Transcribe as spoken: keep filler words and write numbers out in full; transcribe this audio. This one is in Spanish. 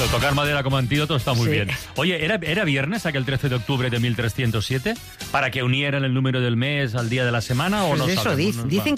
tocar madera como antídoto está muy Sí. bien. Oye, ¿era, ¿era viernes aquel trece de octubre de mil trescientos siete? ¿Para que unieran el número del mes al día de la semana o Pues no eso sabemos? dic- No, dicen